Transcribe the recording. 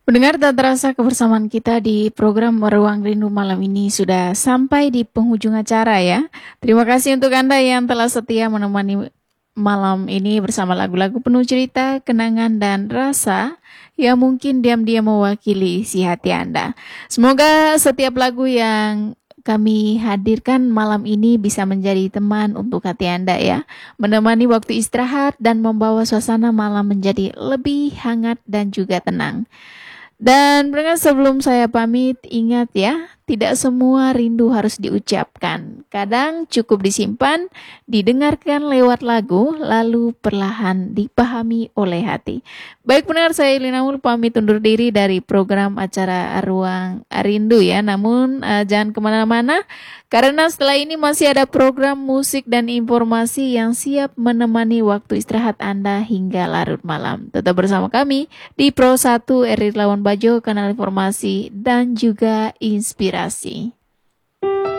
Mendengar tak terasa kebersamaan kita di program Ruang Rindu malam ini sudah sampai di penghujung acara ya. Terima kasih untuk Anda yang telah setia menemani malam ini bersama lagu-lagu penuh cerita, kenangan, dan rasa yang mungkin diam-diam mewakili isi hati Anda. Semoga setiap lagu yang kami hadirkan malam ini bisa menjadi teman untuk hati Anda ya. Menemani waktu istirahat dan membawa suasana malam menjadi lebih hangat dan juga tenang. Dan pendengar sebelum saya pamit, ingat ya, tidak semua rindu harus diucapkan. Kadang cukup disimpan, didengarkan lewat lagu, lalu perlahan dipahami oleh hati. Baik pendengar, saya Lina Mul pamit undur diri dari program acara Ruang Rindu ya. Namun jangan kemana-mana, karena setelah ini masih ada program musik dan informasi yang siap menemani waktu istirahat Anda hingga larut malam. Tetap bersama kami di Pro 1 RRI Lawan Bajo, kanal informasi dan juga inspirasi.